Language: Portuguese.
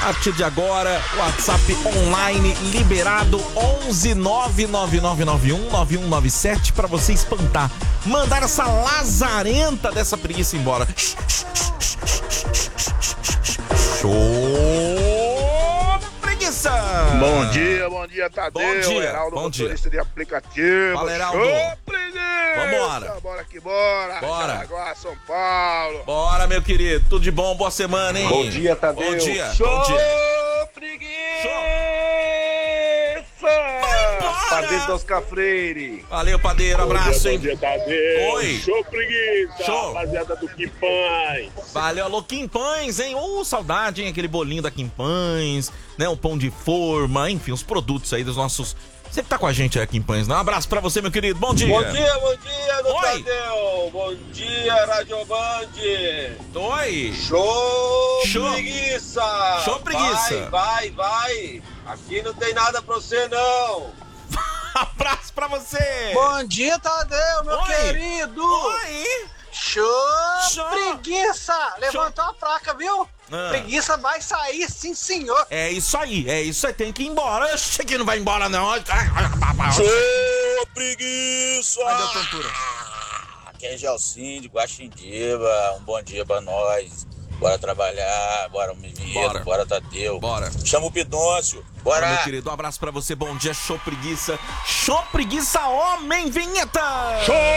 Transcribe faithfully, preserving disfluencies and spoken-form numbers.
A partir de agora, WhatsApp online liberado onze nove nove nove nove um nove um nove sete pra você espantar. Mandar essa lazarenta dessa preguiça embora. Show preguiça! Bom dia, bom dia, Tadeu. Bom dia, Heraldo, bom motorista dia. de aplicativo. Fala, Heraldo. Show preguiça! Vambora. Bora que bora. Bora. Jaraguá, São Paulo. Bora, meu querido. Tudo de bom, boa semana, hein? Bom dia, Tadeu. Bom dia, Show bom dia. preguiça! Padeiro dos Cafreire. Valeu, padeiro, abraço, hein? Bom dia, Tadeu. Oi. Show preguiça. Show. Rapaziada do Quipães. Valeu, alô, Quimpães, hein? Ô, saudade, hein? Aquele bolinho da Quimpães, né? O pão de forma, enfim, os produtos aí dos nossos... Você que tá com a gente aí, Quimpães, né? Um abraço pra você, meu querido. Bom dia. Bom dia, bom dia, do Oi. Tadeu. Bom dia, Rádio Band. Oi. Show, Show. preguiça. Show preguiça. Vai, vai, vai. Aqui não tem nada pra você, não. Abraço pra você. Bom dia, Tadeu, meu Oi. querido. Oi. Show, Show. preguiça. Levantou a placa, viu? Ah. Preguiça vai sair, sim, senhor. É isso aí, é isso aí, tem que ir embora. Eu sei que não vai embora, não. Show, preguiça. Ai, deu tontura. Aqui é Gelsim de Guaxindiba. Um bom dia pra nós. Bora trabalhar, bora o Bora. Vinhedo, bora Tadeu. Bora. Chama o Pidôncio. Bora, Bora. meu querido, um abraço pra você, bom dia, show preguiça. Show preguiça, homem, vinheta! Show!